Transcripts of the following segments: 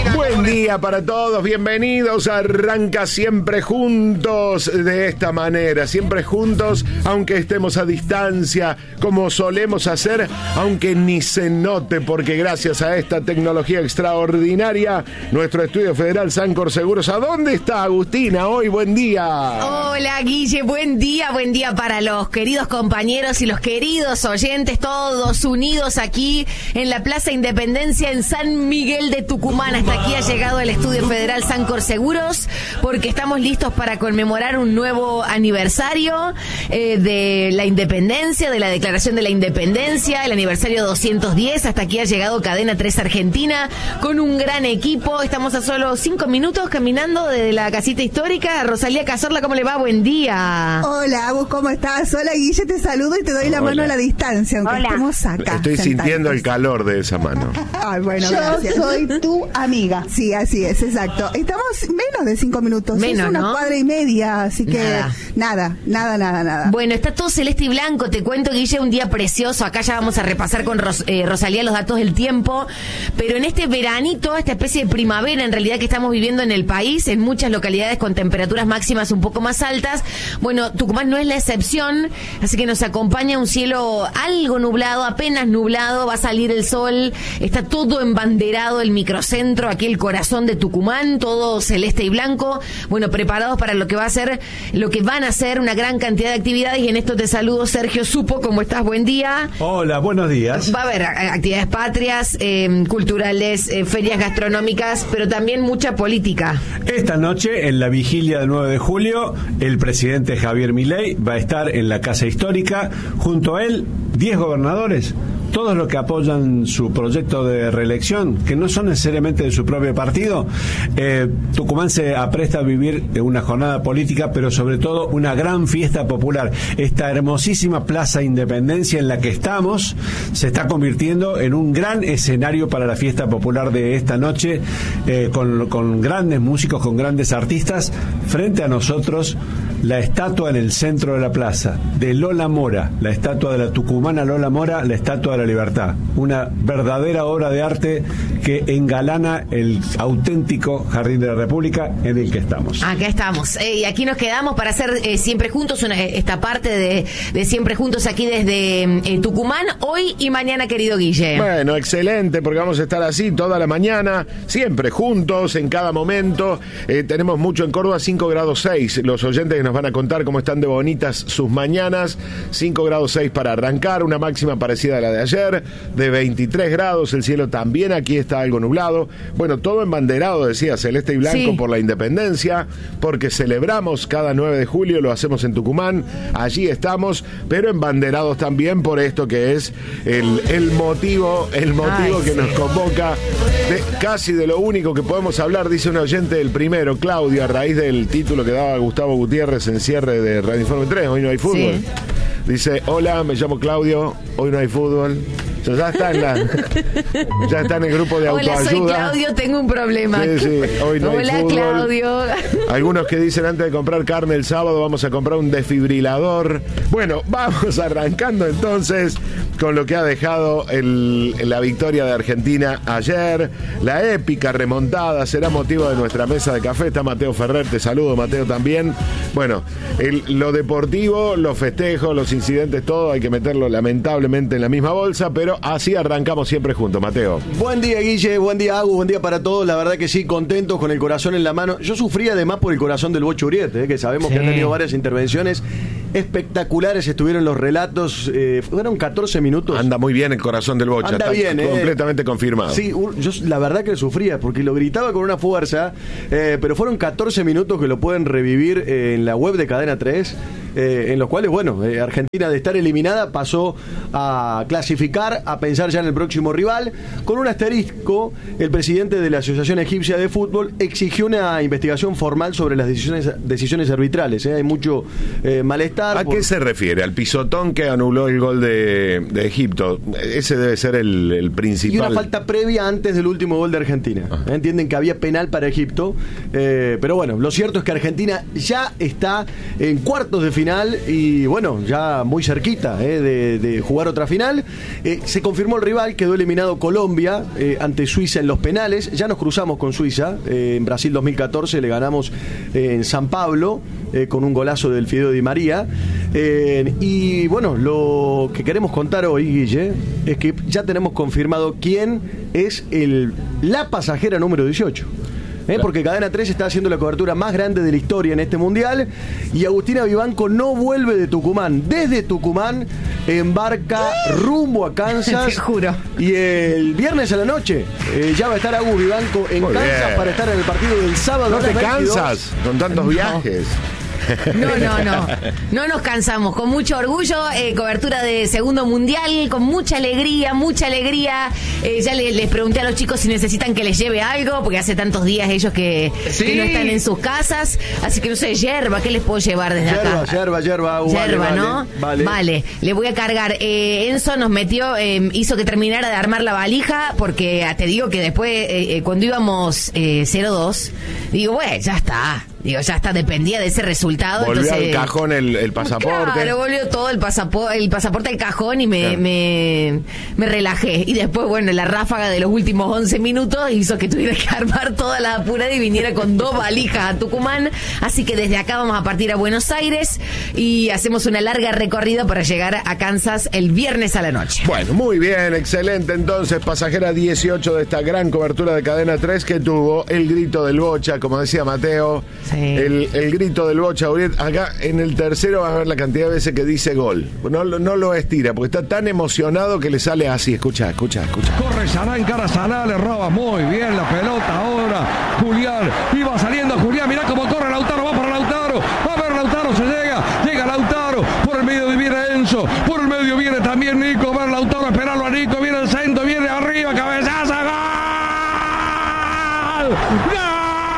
Buen día para todos, bienvenidos a Arranca Siempre Juntos de esta manera, siempre juntos, aunque estemos a distancia, como solemos hacer, aunque ni se note, porque gracias a esta tecnología extraordinaria, nuestro estudio federal Sancor Seguros, ¿a dónde está Agustina hoy? Buen día. Hola Guille, buen día para los queridos compañeros y los queridos oyentes, todos unidos aquí en la Plaza Independencia en San Miguel de Tucumán. Hasta aquí ha llegado el estudio federal Sancor Seguros porque estamos listos para conmemorar un nuevo aniversario de la independencia, de la declaración de la independencia, el aniversario 210. Hasta aquí ha llegado Cadena 3 Argentina con un gran equipo. Estamos a solo 5 minutos caminando desde la casita histórica. Rosalía Cazorla, ¿cómo le va? Buen día. Hola, Agus, ¿cómo estás? Hola, Guille, te saludo y te doy la mano a la distancia, aunque estemos acá. Estoy sintiendo el calor de esa mano. Ay, bueno, yo gracias. Soy tu amiga. Sí, así es, exacto. Estamos menos de 5 minutos. Menos, es una ¿no? cuadra y media, así que nada. Bueno, está todo celeste y blanco. Te cuento, Guille, un día precioso. Acá ya vamos a repasar con Rosalía los datos del tiempo. Pero en este veranito, esta especie de primavera en realidad que estamos viviendo en el país, en muchas localidades con temperaturas máximas un poco más altas. Bueno, Tucumán no es la excepción, así que nos acompaña un cielo algo nublado, apenas nublado. Va a salir el sol. Está todo embanderado, el microcentro, aquí el corazón de Tucumán, todo celeste y blanco. Bueno, preparados para lo que va a ser, lo que van a ser una gran cantidad de actividades. Y en esto te saludo, Sergio Supo. ¿Cómo estás? Buen día. Hola, buenos días. Va a haber actividades patrias, culturales, ferias gastronómicas, pero también mucha política. Esta noche, en la vigilia del 9 de julio, el presidente Javier Milei va a estar en la Casa Histórica. Junto a él, 10 gobernadores. Todos los que apoyan su proyecto de reelección, que no son necesariamente de su propio partido. Tucumán se apresta a vivir una jornada política, pero sobre todo una gran fiesta popular. Esta hermosísima Plaza Independencia en la que estamos se está convirtiendo en un gran escenario para la fiesta popular de esta noche, con grandes músicos, con grandes artistas. Frente a nosotros, la estatua en el centro de la plaza de Lola Mora, la estatua de la tucumana Lola Mora, la estatua de la libertad, una verdadera obra de arte que engalana el auténtico Jardín de la República en el que estamos. Acá estamos, y aquí nos quedamos para hacer Siempre Juntos, esta parte de Siempre Juntos aquí desde Tucumán, hoy y mañana, querido Guille. Bueno, excelente, porque vamos a estar así toda la mañana, siempre juntos, en cada momento. Tenemos mucho en Córdoba, 5 grados 6. Los oyentes que nos van a contar cómo están de bonitas sus mañanas. 5 grados 6 para arrancar, una máxima parecida a la de ayer, de 23 grados. El cielo también aquí está algo nublado. Bueno, todo embanderado, decía, celeste y blanco, sí, por la independencia, porque celebramos cada 9 de julio, lo hacemos en Tucumán, allí estamos, pero embanderados también por esto que es el motivo que nos convoca, casi de lo único que podemos hablar, dice un oyente del primero, Claudio, a raíz del título que daba Gustavo Gutiérrez en cierre de Radio Informe 3, hoy no hay fútbol. Sí. Dice, hola, me llamo Claudio, hoy no hay fútbol. Ya está en el grupo de autoayuda. Hola, soy Claudio, tengo un problema. Sí, hoy no hay fútbol. Hola, Claudio. Algunos que dicen, antes de comprar carne el sábado vamos a comprar un desfibrilador. Bueno, vamos arrancando entonces con lo que ha dejado la victoria de Argentina ayer. La épica remontada será motivo de nuestra mesa de café. Está Mateo Ferrer, te saludo, Mateo, también. Bueno, lo deportivo, los festejos, los incidentes, todo hay que meterlo lamentablemente en la misma bolsa, pero así arrancamos siempre juntos, Mateo. Buen día, Guille, buen día, Agus, buen día para todos. La verdad que sí, contentos, con el corazón en la mano. Yo sufrí además por el corazón del Bocho Uriete, que sabemos que han tenido varias intervenciones espectaculares, estuvieron los relatos, fueron 14 minutos. Anda muy bien el corazón del Bocha, anda bien, completamente confirmado. Sí, yo la verdad que sufría, porque lo gritaba con una fuerza, pero fueron 14 minutos que lo pueden revivir en la web de Cadena 3, en los cuales, bueno, Argentina, de estar eliminada, pasó a clasificar, a pensar ya en el próximo rival. Con un asterisco, el presidente de la Asociación Egipcia de Fútbol exigió una investigación formal sobre las decisiones arbitrales. Hay mucho malestar. ¿A qué se refiere? ¿Al pisotón que anuló el gol de Egipto? Ese debe ser el principal. Y una falta previa antes del último gol de Argentina. Entienden que había penal para Egipto, pero bueno, lo cierto es que Argentina ya está en cuartos de final final y bueno, ya muy cerquita de jugar otra final. Se confirmó el rival, quedó eliminado Colombia ante Suiza en los penales. Ya nos cruzamos con Suiza, en Brasil 2014 le ganamos en San Pablo con un golazo del Fideo Di María. Y bueno, lo que queremos contar hoy, Guille, es que ya tenemos confirmado quién es la pasajera número 18. Porque Cadena 3 está haciendo la cobertura más grande de la historia en este mundial y Agustina Vivanco no vuelve de Tucumán. Desde Tucumán embarca rumbo a Kansas. Te juro. Y el viernes a la noche ya va a estar Agus Vivanco en Muy Kansas bien. para estar en el partido del sábado. No a te las 22. cansas con tantos viajes. No nos cansamos, con mucho orgullo, cobertura de segundo mundial, con mucha alegría. Ya les pregunté a los chicos si necesitan que les lleve algo, porque hace tantos días ellos que no están en sus casas, así que no sé, yerba, ¿qué les puedo llevar desde acá? Yerba, Yerba, ¿no? Vale. Le voy a cargar. Enzo nos metió, hizo que terminara de armar la valija, porque te digo que después, cuando íbamos 0-2, digo, bueno, ya está, dependía de ese resultado. Volvió entonces, al cajón el pasaporte. Claro, volvió todo el pasaporte al cajón y me relajé. Y después, bueno, la ráfaga de los últimos 11 minutos hizo que tuviera que armar toda la apurada y viniera con 2 valijas a Tucumán. Así que desde acá vamos a partir a Buenos Aires y hacemos una larga recorrida para llegar a Kansas el viernes a la noche. Bueno, muy bien, excelente. Entonces, pasajera 18 de esta gran cobertura de Cadena 3 que tuvo el grito del Bocha, como decía Mateo. Sí. El grito del Bocha Uriet. Acá en el tercero vas a ver la cantidad de veces que dice gol. No lo estira, porque está tan emocionado que le sale así. Escucha. Corre Saná, encara Saná, le roba muy bien la pelota ahora. Julián, iba saliendo Julián, mirá cómo corre Lautaro, va para Lautaro. A ver, Lautaro llega Lautaro. Por el medio viene Enzo, por el medio viene también Nico. A ver, Lautaro, esperarlo a Nico, viene el centro, viene arriba, cabezazo, ¡gol! ¡Gol!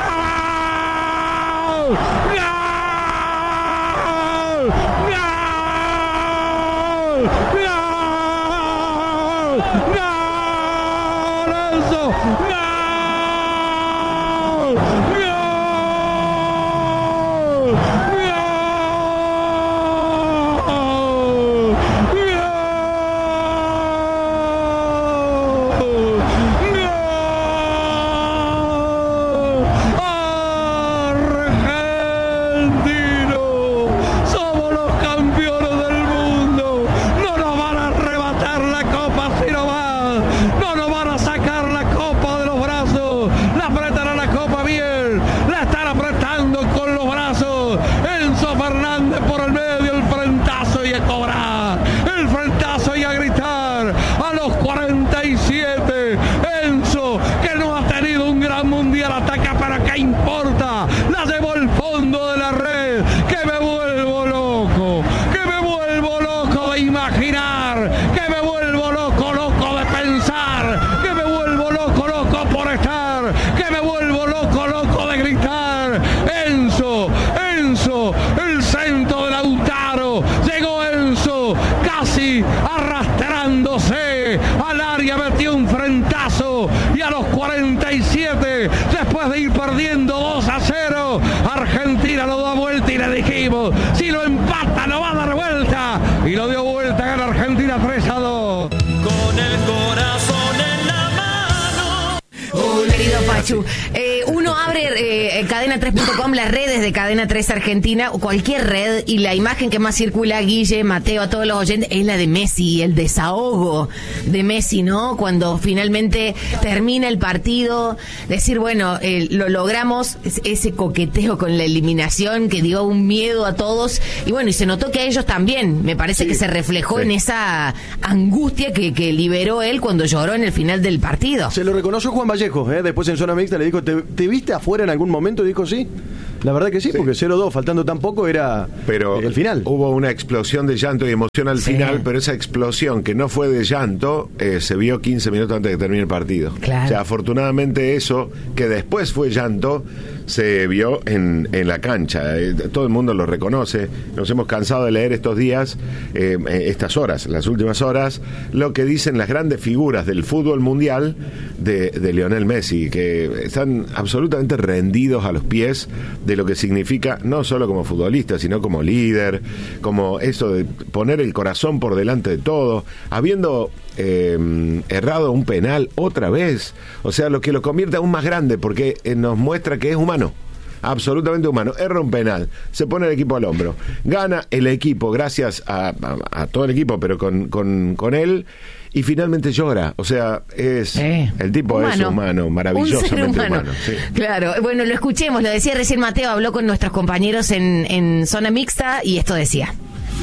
Después de ir perdiendo 2-0, Argentina lo da vuelta y le dijimos, si lo empata lo va a dar vuelta, y lo dio vuelta, gana Argentina 3-2. Con el corazón en la mano. Querido Pachu, uno abre cadena3.com, las redes de Cadena 3 Argentina, o cualquier red, y la imagen que más circula, Guille, Mateo, a todos los oyentes, es la de Messi, el desahogo de Messi, ¿no? Cuando finalmente termina el partido, decir, bueno, lo logramos, ese coqueteo con la eliminación que dio un miedo a todos, y bueno, y se notó que a ellos también, me parece que se reflejó en esa angustia que liberó él cuando lloró en el final del partido. Se lo reconoció Juan Vallejo, después en zona mixta le dijo, ¿te viste afuera en algún momento? Y dijo, sí. La verdad que sí, porque 0-2, faltando tan poco, era el final. Hubo una explosión de llanto y emoción al final, pero esa explosión que no fue de llanto, se vio 15 minutos antes de que termine el partido. Claro. O sea, afortunadamente eso, que después fue llanto, se vio en la cancha. Todo el mundo lo reconoce. Nos hemos cansado de leer estos días, estas horas, las últimas horas, lo que dicen las grandes figuras del fútbol mundial de Lionel Messi, que están absolutamente rendidos a los pies de lo que significa, no solo como futbolista, sino como líder, como eso de poner el corazón por delante de todo, habiendo errado un penal otra vez, o sea, lo que lo convierte aún más grande, porque nos muestra que es humano. Absolutamente humano, erra un penal, se pone el equipo al hombro, gana el equipo gracias a todo el equipo, pero con él, y finalmente llora. O sea, el tipo humano. Es humano, maravillosamente humano. Sí. Claro, bueno, lo escuchemos, lo decía recién Mateo, habló con nuestros compañeros en zona mixta y esto decía.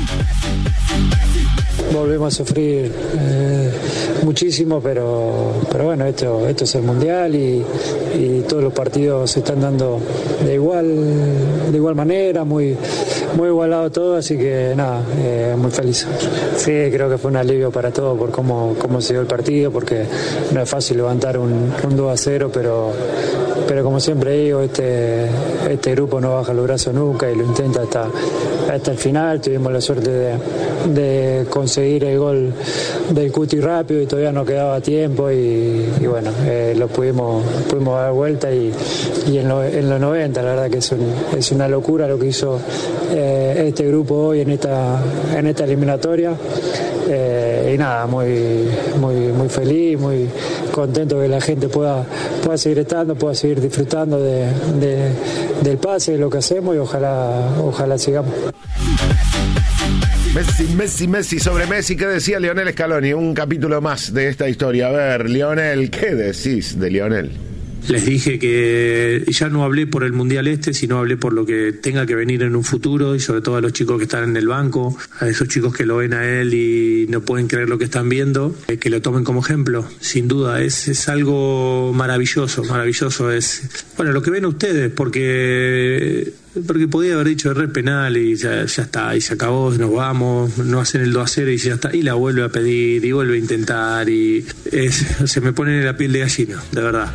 Volvemos a sufrir muchísimo, pero bueno, esto es el Mundial y todos los partidos se están dando de igual manera, muy igualado todo, así que nada, muy feliz. Sí, creo que fue un alivio para todos por cómo se dio el partido, porque no es fácil levantar un 2-0, pero como siempre digo, este grupo no baja los brazos nunca y lo intenta hasta el final. Tuvimos la suerte de conseguir el gol del Cuti rápido y todavía no quedaba tiempo y bueno, lo pudimos dar vuelta y en los 90 la verdad que es una locura lo que hizo este grupo hoy en esta eliminatoria. Y nada, muy feliz, muy contento que la gente pueda seguir estando, pueda seguir disfrutando del pase, de lo que hacemos y ojalá sigamos. Messi sobre Messi. ¿Qué decía Lionel Scaloni? Un capítulo más de esta historia. A ver, Lionel, ¿qué decís de Lionel? Les dije que ya no hablé por el Mundial sino hablé por lo que tenga que venir en un futuro, y sobre todo a los chicos que están en el banco, a esos chicos que lo ven a él y no pueden creer lo que están viendo, que lo tomen como ejemplo. Sin duda, es algo maravilloso. Es, bueno, lo que ven ustedes, porque podía haber dicho erré penal y ya está, y se acabó, nos vamos, no hacen el 2-0 y ya está, y la vuelve a pedir y vuelve a intentar, y se me pone la piel de gallina, de verdad.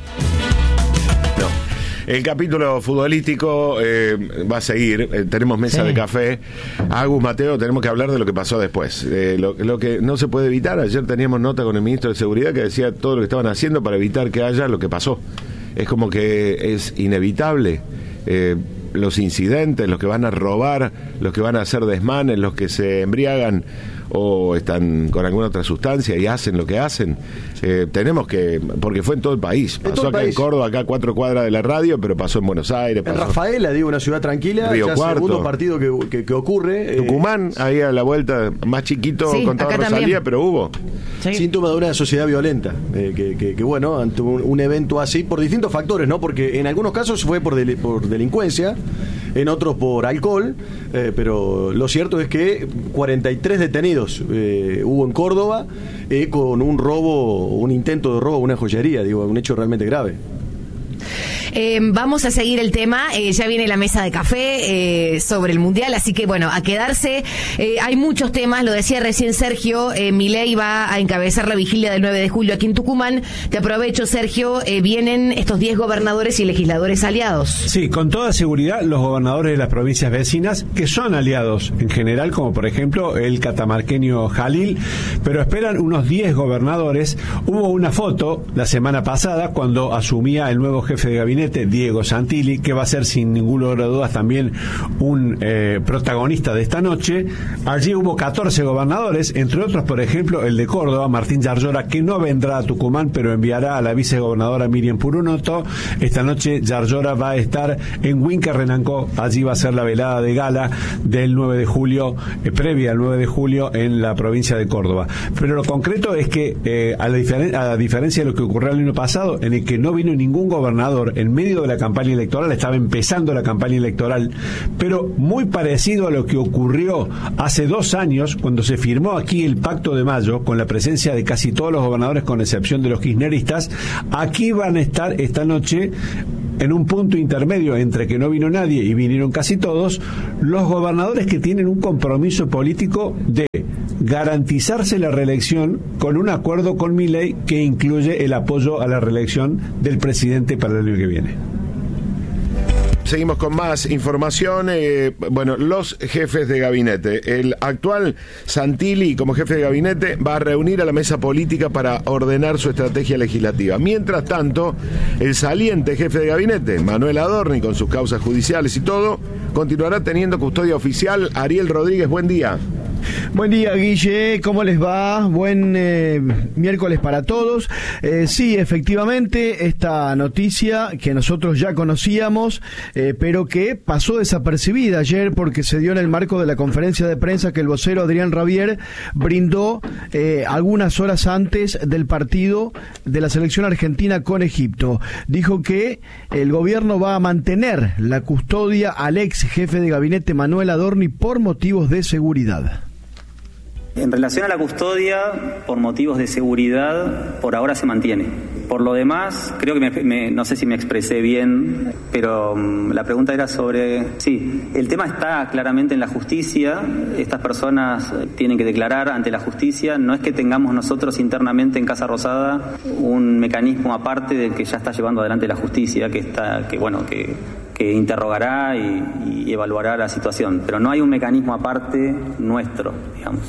El capítulo futbolístico va a seguir. Tenemos mesa de café. Agus, Mateo, tenemos que hablar de lo que pasó después. Lo que no se puede evitar. Ayer teníamos nota con el ministro de Seguridad que decía todo lo que estaban haciendo para evitar que haya lo que pasó. Es como que es inevitable. Los incidentes, los que van a robar, los que van a hacer desmanes, los que se embriagan o están con alguna otra sustancia y hacen lo que hacen, tenemos que, porque fue en todo el país, pasó acá en Córdoba, acá a 4 cuadras de la radio, pero pasó en Buenos Aires, pasó en Rafaela, digo, una ciudad tranquila, Río ya Cuarto, segundo partido que ocurre, Tucumán, ahí a la vuelta, más chiquito, contaba Rosalía, también. Pero hubo síntoma de una sociedad violenta, que bueno, ante un evento así, por distintos factores, ¿no? Porque en algunos casos fue por delincuencia, en otros por alcohol, pero lo cierto es que 43 detenidos hubo en Córdoba con un intento de robo a una joyería, digo, un hecho realmente grave. Vamos a seguir el tema, ya viene la mesa de café sobre el Mundial, así que bueno, a quedarse. Hay muchos temas, lo decía recién Sergio, Milei va a encabezar la vigilia del 9 de julio aquí en Tucumán. Te aprovecho, Sergio, vienen estos 10 gobernadores y legisladores aliados. Sí, con toda seguridad los gobernadores de las provincias vecinas, que son aliados en general, como por ejemplo el catamarqueño Jalil, pero esperan unos 10 gobernadores. Hubo una foto la semana pasada cuando asumía el nuevo jefe de gabinete, Diego Santilli, que va a ser sin ningún lugar de dudas también un protagonista de esta noche. Allí hubo 14 gobernadores, entre otros, por ejemplo, el de Córdoba, Martín Yarlora, que no vendrá a Tucumán, pero enviará a la vicegobernadora Miriam Purunoto. Esta noche Yarlora va a estar en Huinca-Renanco, allí va a ser la velada de gala del 9 de julio, previa al 9 de julio en la provincia de Córdoba. Pero lo concreto es que, a la diferencia de lo que ocurrió el año pasado, en el que no vino ningún gobernador en medio de la campaña electoral, estaba empezando la campaña electoral, pero muy parecido a lo que ocurrió hace 2 años cuando se firmó aquí el Pacto de Mayo, con la presencia de casi todos los gobernadores con excepción de los kirchneristas. Aquí van a estar esta noche, en un punto intermedio entre que no vino nadie y vinieron casi todos, los gobernadores que tienen un compromiso político de garantizarse la reelección con un acuerdo con Milei que incluye el apoyo a la reelección del presidente para el año que viene. seguimos con más información. Bueno, los jefes de gabinete. El actual Santilli, como jefe de gabinete, va a reunir a la mesa política para ordenar su estrategia legislativa. Mientras tanto, el saliente jefe de gabinete, Manuel Adorni, con sus causas judiciales y todo, continuará teniendo custodia oficial. Ariel Rodríguez, buen día. Buen día, Guille, ¿cómo les va? Buen miércoles para todos. Sí, efectivamente, esta noticia que nosotros ya conocíamos, pero que pasó desapercibida ayer porque se dio en el marco de la conferencia de prensa que el vocero Adrián Rabier brindó algunas horas antes del partido de la selección argentina con Egipto. Dijo que el gobierno va a mantener la custodia al ex jefe de gabinete Manuel Adorni por motivos de seguridad. En relación a la custodia, por motivos de seguridad, por ahora se mantiene. Por lo demás, creo que no sé si me expresé bien, pero la pregunta era sobre... Sí, el tema está claramente en la justicia. Estas personas tienen que declarar ante la justicia. No es que tengamos nosotros internamente en Casa Rosada un mecanismo aparte del que ya está llevando adelante la justicia, que interrogará y evaluará la situación. Pero no hay un mecanismo aparte nuestro, digamos.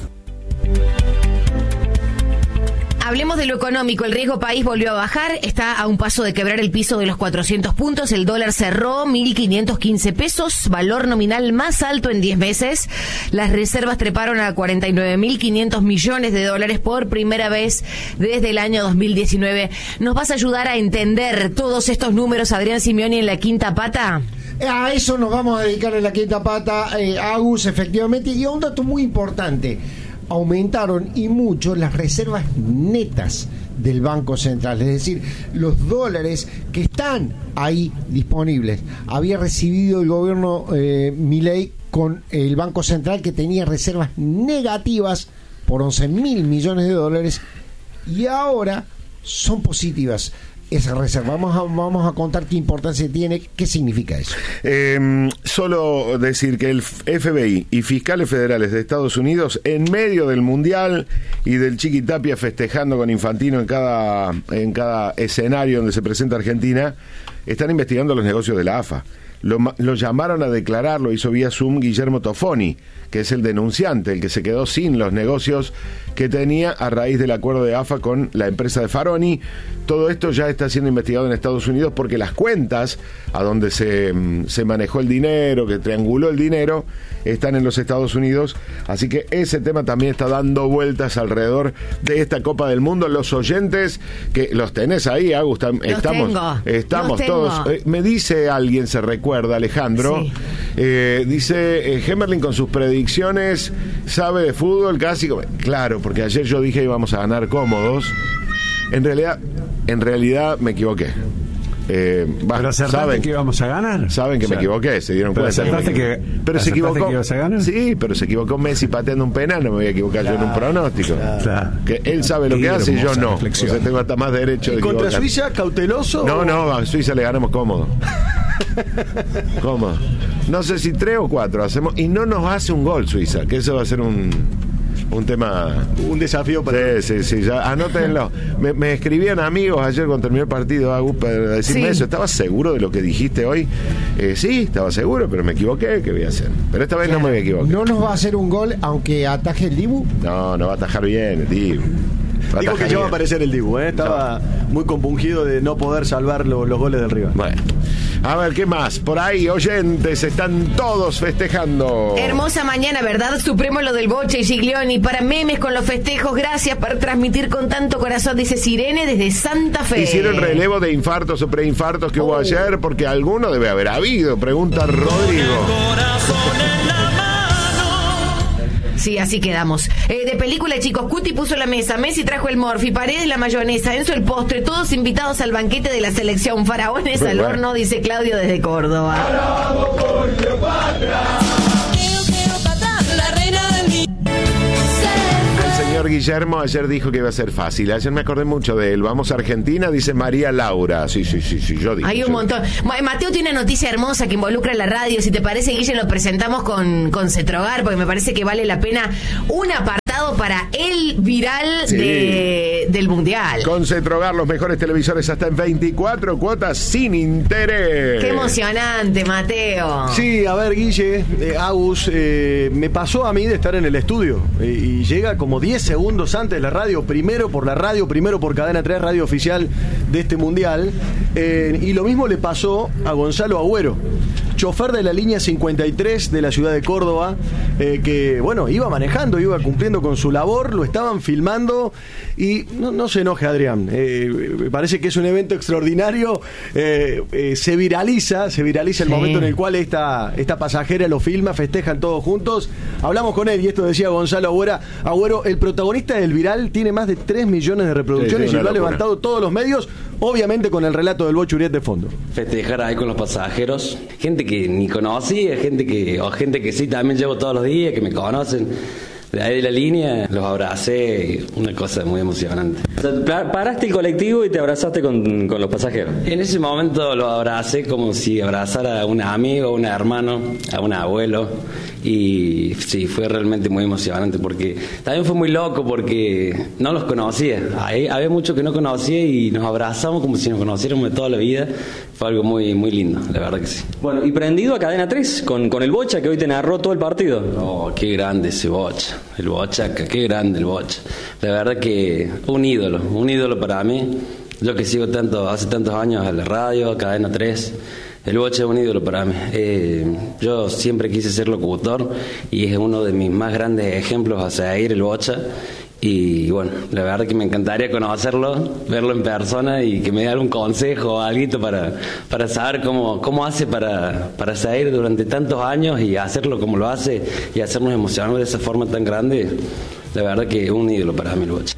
Hablemos de lo económico. El riesgo país volvió a bajar. Está a un paso de quebrar el piso de los 400 puntos. El dólar cerró 1.515 pesos, valor nominal más alto en 10 meses. Las reservas treparon a 49.500 millones de dólares por primera vez desde el año 2019. ¿Nos vas a ayudar a entender todos estos números, Adrián Simeoni, en la quinta pata? A eso nos vamos a dedicar en la quinta pata, Agus, efectivamente. Y un dato muy importante. Aumentaron y mucho las reservas netas del Banco Central, es decir, los dólares que están ahí disponibles. Había recibido el gobierno Milei con el Banco Central, que tenía reservas negativas por 11.000 millones de dólares, y ahora son positivas esa reserva. Vamos a contar qué importancia tiene, qué significa eso. Solo decir que el FBI y fiscales federales de Estados Unidos, en medio del Mundial y del Chiquitapia festejando con Infantino en cada escenario donde se presenta Argentina, están investigando los negocios de la AFA. Lo llamaron a declarar, lo hizo vía Zoom Guillermo Tofoni, que es el denunciante, el que se quedó sin los negocios que tenía a raíz del acuerdo de AFA con la empresa de Faroni. Todo esto ya está siendo investigado en Estados Unidos porque las cuentas a donde se manejó el dinero, que trianguló el dinero, están en los Estados Unidos. Así que ese tema también está dando vueltas alrededor de esta Copa del Mundo. Los oyentes, que los tenés ahí, Agustín, estamos todos. Me dice alguien, se recuerda, Alejandro, sí. Dice Hemerling con sus predicciones, sabe de fútbol casi. Claro, porque ayer yo dije íbamos a ganar cómodos. En realidad me equivoqué. ¿Pero acertaste que íbamos a ganar? Saben que me equivoqué, se dieron cuenta. Pero se equivocó. Que ibas a ganar? Sí, pero se equivocó Messi pateando un penal, no me voy a equivocar yo en un pronóstico. Claro. Que él sabe lo que hace y yo no. O sea, tengo hasta más derecho de equivocar. ¿Contra Suiza, cauteloso? No, a Suiza le ganamos cómodo. ¿Cómo? No sé si 3 o 4 hacemos, y no nos hace un gol Suiza, que eso va a ser un tema, un desafío para... Sí, ya anótenlo. Me escribían amigos ayer cuando terminó el partido, Agus, para decirme eso. ¿Estabas seguro de lo que dijiste hoy? Sí, estaba seguro, pero me equivoqué. ¿Qué voy a hacer? Pero esta vez no me voy a equivocar. ¿No nos va a hacer un gol aunque ataje el Dibu? No va a atajar bien el Dibu. Digo que ya va a aparecer el Dibu, estaba muy compungido de no poder salvar los goles del rival. Bueno, a ver, ¿qué más? Por ahí, oyentes, están todos festejando. Hermosa mañana, ¿verdad? Supremo lo del Boche y Giglioni. Para memes con los festejos, gracias por transmitir con tanto corazón, dice Sirene desde Santa Fe. ¿Hicieron relevo de infartos o preinfartos que hubo ayer? Porque alguno debe haber habido, pregunta Rodrigo. Sí, así quedamos. De película, chicos, Cuti puso la mesa, Messi trajo el morfi, Paredes la mayonesa, Enzo el postre, todos invitados al banquete de la selección. Faraones al horno, dice Claudio desde Córdoba. El señor Guillermo ayer dijo que iba a ser fácil. Ayer me acordé mucho de él. Vamos a Argentina, dice María Laura. Sí, yo digo. Hay un montón. Mateo tiene una noticia hermosa que involucra a la radio. Si te parece, Guille, lo presentamos con Cetrogar, porque me parece que vale la pena un apartado preparado para el viral del Mundial. Con Cetrogar, los mejores televisores hasta en 24 cuotas sin interés. Qué emocionante, Mateo. Sí, a ver, Guille, Agus, me pasó a mí de estar en el estudio y llega como 10 segundos antes de la radio, primero por la radio, primero por Cadena 3, radio oficial de este Mundial, y lo mismo le pasó a Gonzalo Agüero, chofer de la línea 53 de la ciudad de Córdoba, que, bueno, iba manejando, iba cumpliendo con su labor, lo estaban filmando y no se enoje, Adrián, me parece que es un evento extraordinario, se viraliza el momento en el cual esta pasajera lo filma, festejan todos juntos. Hablamos con él y esto decía Gonzalo Agüero, el protagonista del viral tiene más de 3 millones de reproducciones y lo ha levantado todos los medios, obviamente con el relato del Bocho Uriet de fondo. Festejar ahí con los pasajeros, gente que ni conocía, gente que sí también llevo todos los días, que me conocen. De ahí de la línea, los abracé, una cosa muy emocionante. O sea, paraste el colectivo y te abrazaste con los pasajeros. En ese momento los abracé como si abrazara a un amigo, a un hermano, a un abuelo. Y sí, fue realmente muy emocionante porque también fue muy loco porque no los conocía. Había muchos que no conocía y nos abrazamos como si nos conociéramos de toda la vida. Fue algo muy, muy lindo, la verdad que sí. Bueno, y prendido a Cadena 3 con el Bocha que hoy te narró todo el partido. Oh, qué grande ese Bocha. El Bochaca, qué grande el Bocha. La verdad que un ídolo para mí. Yo que sigo hace tantos años a la radio, a Cadena 3. El Bocha es un ídolo para mí. Yo siempre quise ser locutor y es uno de mis más grandes ejemplos a seguir, el Bocha. Y bueno, la verdad que me encantaría conocerlo, verlo en persona y que me dé algún consejo o algo para saber cómo hace para seguir durante tantos años y hacerlo como lo hace y hacernos emocionar de esa forma tan grande. La verdad que es un ídolo para mí el Bocha.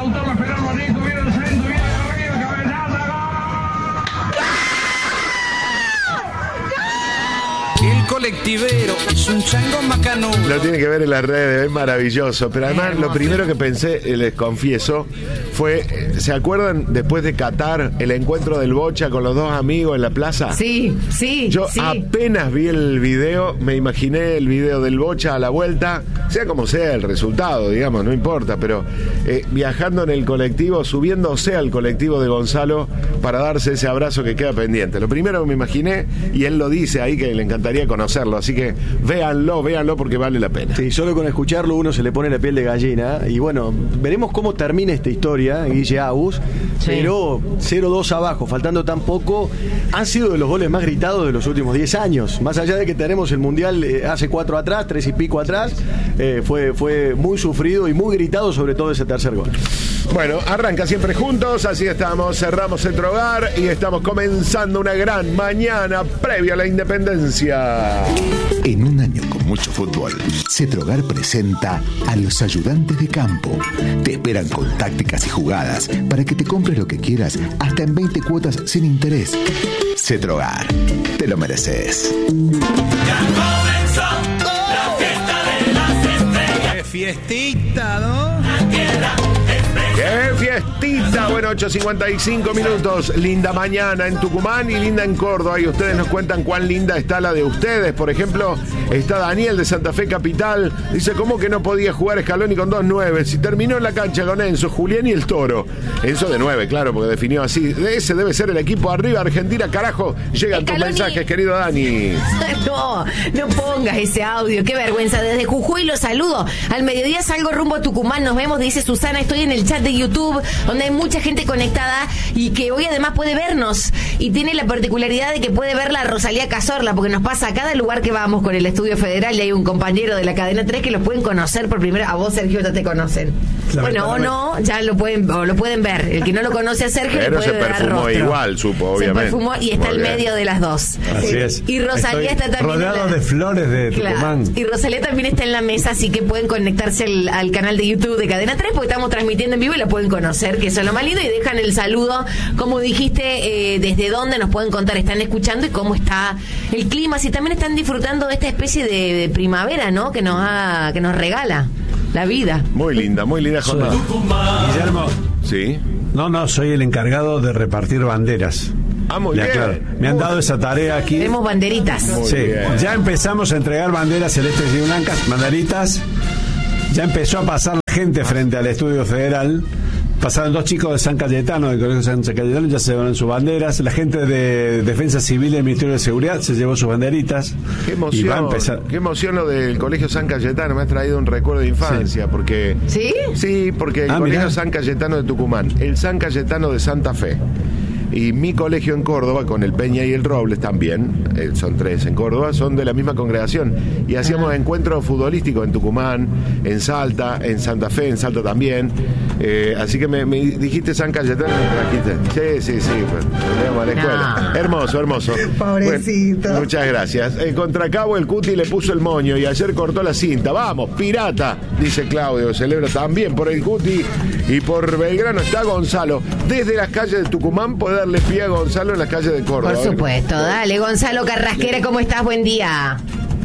El colectivero es un chango macanudo. Lo tiene que ver en las redes, es maravilloso. Pero además, lo primero que pensé, les confieso, fue, ¿se acuerdan después de Qatar el encuentro del Bocha con los dos amigos en la plaza? Sí. Yo apenas vi el video, me imaginé el video del Bocha a la vuelta, sea como sea el resultado, digamos, no importa, pero viajando en el colectivo, subiéndose al colectivo de Gonzalo para darse ese abrazo que queda pendiente. Lo primero que me imaginé, y él lo dice ahí, que le encantaría conocerlo, así que véanlo porque vale la pena. Sí, solo con escucharlo uno se le pone la piel de gallina y bueno, veremos cómo termina esta historia, Guille Agus, pero 0-2 abajo, faltando tan poco, han sido de los goles más gritados de los últimos 10 años, más allá de que tenemos el Mundial hace 4 atrás, 3 y pico atrás, fue muy sufrido y muy gritado, sobre todo ese tercer gol. Bueno, arranca siempre juntos, así estamos, cerramos Cetrogar y estamos comenzando una gran mañana previa a la independencia. En un año con mucho fútbol, Cetrogar presenta a los ayudantes de campo. Te esperan con tácticas y jugadas para que te compres lo que quieras hasta en 20 cuotas sin interés. Cetrogar, te lo mereces. Ya comenzó la fiesta de las estrellas. ¡Qué fiestita, ¿no? ¡Qué fiestita! Bueno, 8:55 minutos. Linda mañana en Tucumán y linda en Córdoba. Y ustedes nos cuentan cuán linda está la de ustedes. Por ejemplo, está Daniel de Santa Fe Capital. Dice, ¿cómo que no podía jugar Scaloni con 2 9? Si terminó en la cancha con Enzo, Julián y el Toro. Enzo de 9, claro, porque definió así. Ese debe ser el equipo arriba. Argentina, carajo. Llegan tus mensajes, querido Dani. No pongas ese audio. Qué vergüenza. Desde Jujuy los saludo. Al mediodía salgo rumbo a Tucumán. Nos vemos, dice Susana. Estoy en el chat de YouTube, donde hay mucha gente conectada y que hoy además puede vernos y tiene la particularidad de que puede verla a Rosalía Cazorla, porque nos pasa a cada lugar que vamos con el Estudio Federal y hay un compañero de la Cadena 3 que los pueden conocer por primera. A vos, Sergio, ya te conocen. Bueno, o no, ya lo pueden ver. El que no lo conoce a Sergio, pero le se puede perfumó igual, supo, obviamente. Se perfumó y está al medio de las dos. Así es. Y Rosalía está también rodeado de flores de Tucumán. Y Rosalía también está en la mesa, así que pueden conectarse al canal de YouTube de Cadena 3, porque estamos transmitiendo en vivo y la pueden conocer, que eso es lo más lindo, y dejan el saludo, como dijiste, desde dónde nos pueden contar, están escuchando y cómo está el clima, si también están disfrutando de esta especie de primavera, ¿no? Que nos regala la vida. Muy linda jornada. Guillermo. Sí. No, soy el encargado de repartir banderas. Muy bien. Claro, me han dado esa tarea aquí. Tenemos banderitas. Sí, ya empezamos a entregar banderas celestes y blancas, banderitas. Ya empezó a pasar gente frente al Estudio Federal. Pasaron 2 chicos de San Cayetano, del Colegio San Cayetano, ya se llevaron sus banderas. La gente de Defensa Civil del Ministerio de Seguridad se llevó sus banderitas. Qué emoción, y va a empezar. qué emoción lo del Colegio San Cayetano. Me ha traído un recuerdo de infancia. Porque ¿Sí? Sí, porque el Colegio mirá. San Cayetano de Tucumán, el San Cayetano de Santa Fe y mi colegio en Córdoba, con el Peña y el Robles también, son 3 en Córdoba, son de la misma congregación. Y hacíamos encuentros futbolísticos en Tucumán, en Salta, en Santa Fe, en Salta también. Así que me dijiste San Cayetano, me trajiste. Sí, pues, nos vemos a la escuela. Hermoso. Pobrecito. Bueno, muchas gracias. Contra Cabo el Cuti le puso el moño y ayer cortó la cinta. Vamos, pirata, dice Claudio. Celebra también por el Cuti y por Belgrano está Gonzalo. Desde las calles de Tucumán puede darle pie a Gonzalo en las calles de Córdoba. Por supuesto, dale, Gonzalo Carrasquera, ¿cómo estás? Buen día.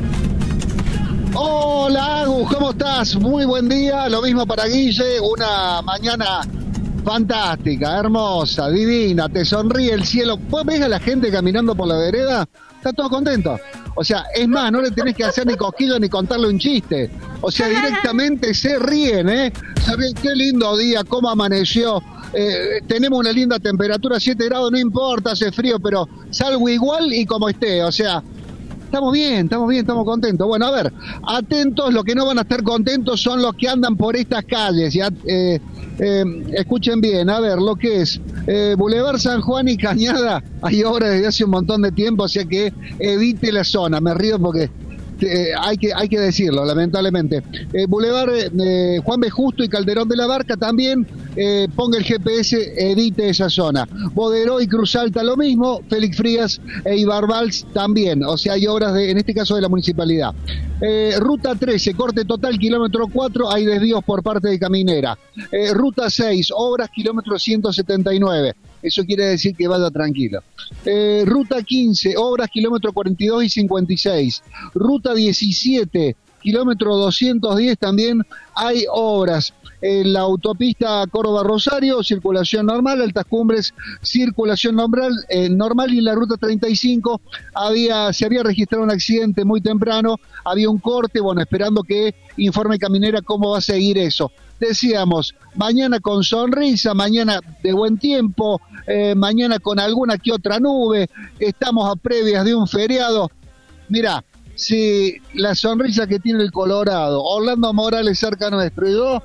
Hola Agus, ¿cómo estás? Muy buen día, lo mismo para Guille, una mañana fantástica, hermosa, divina, te sonríe el cielo. ¿Vos ves a la gente caminando por la vereda? Está todo contento. O sea, es más, no le tenés que hacer ni cosquillas ni contarle un chiste. O sea, directamente se ríen, ¿eh? ¿Sabés qué lindo día, cómo amaneció? Tenemos una linda temperatura, 7 grados, no importa, hace frío, pero salgo igual y como esté, o sea, estamos bien, estamos contentos. Bueno, a ver, atentos, los que no van a estar contentos son los que andan por estas calles, ¿ya? Escuchen bien, a ver, lo que es Boulevard San Juan y Cañada, hay obras desde hace un montón de tiempo, o sea que evite la zona, me río porque... hay que decirlo, lamentablemente. Boulevard Juan B. Justo y Calderón de la Barca también, ponga el GPS, edite esa zona. Boderó y Cruz Alta lo mismo, Félix Frías e Ibarbals también, o sea, hay obras en este caso de la municipalidad. Ruta 13, corte total, kilómetro 4, hay desvíos por parte de Caminera. Ruta 6, obras, kilómetro 179. Eso quiere decir que vaya tranquilo. Ruta 15, obras, kilómetro 42 y 56. Ruta 17, kilómetro 210 también hay obras. En la autopista Córdoba-Rosario, circulación normal, Altas Cumbres, circulación normal, y en la ruta 35 se había registrado un accidente muy temprano, había un corte, bueno, esperando que informe Caminera cómo va a seguir eso. Decíamos, mañana con sonrisa, mañana de buen tiempo, mañana con alguna que otra nube, estamos a previas de un feriado. Mirá, si la sonrisa que tiene el Colorado, Orlando Morales cerca nuestro, y vos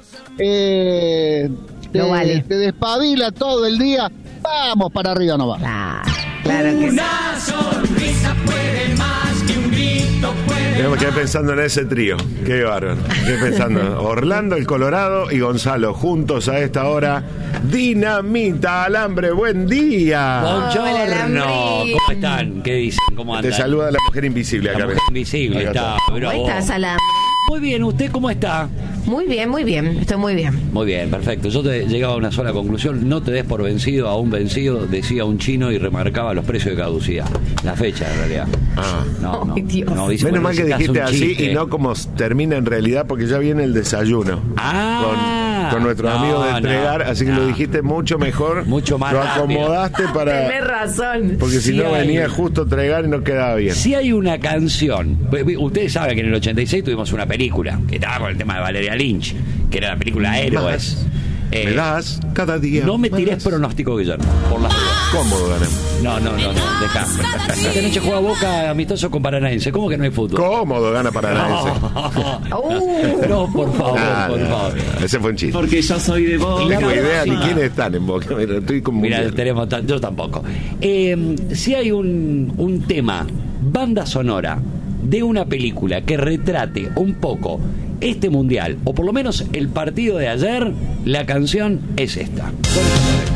te despabila todo el día, vamos para arriba nomás. Claro que Una sonrisa puede más que un grito puede. Yo me quedé pensando en ese trío. Qué bárbaro. Quedé pensando. Orlando, el Colorado y Gonzalo juntos a esta hora. Dinamita Alambre, buen día. Buongiorno. ¿Cómo están? ¿Qué dicen? ¿Cómo andan? Te saluda la mujer invisible acá. La mujer invisible está. ¿Cómo estás, Alambre? Muy bien, ¿usted cómo está? Muy bien, estoy muy bien. Muy bien, perfecto. Yo te llegaba a una sola conclusión: no te des por vencido a un vencido, decía un chino y remarcaba los precios de caducidad. La fecha, en realidad. No, dice, menos mal que dijiste así chiste. y no como termina en realidad, porque ya viene el desayuno. Con nuestros amigos de entregar, así que lo dijiste mucho mejor. Mucho más lo rápido. acomodaste para. Tenés razón. Porque si Sí no hay. venía justo a entregar y no quedaba bien. Si hay una canción, ustedes saben que en el 86 tuvimos una película que estaba con el tema de Valeria Lynch, que era la película Héroes. Me das cada día. No me tires pronóstico, Guillermo, por las dudas. Cómodo ganamos. No, deja. Esta noche juega Boca amistoso con Paranaense. ¿Cómo que no hay fútbol? Cómodo gana Paranaense. No, por favor, por favor. Ese fue un chiste. Porque yo soy de Boca. No tengo idea ni quiénes están en Boca. Mira, estoy como Mira, yo tampoco. Si hay un tema, banda sonora de una película que retrate un poco este mundial, o por lo menos el partido de ayer, la canción es esta.